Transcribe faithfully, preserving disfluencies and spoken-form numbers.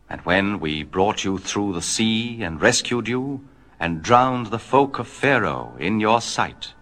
And when we brought you through the sea and rescued you and drowned the folk of Pharaoh in your sight,